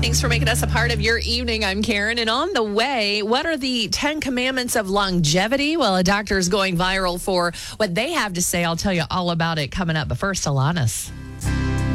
Thanks for making us a part of your evening. I'm Karen. And on the way, what are the 10 commandments of longevity? Well, a doctor is going viral for what they have to say. I'll tell you all about it coming up. But first, Alanis.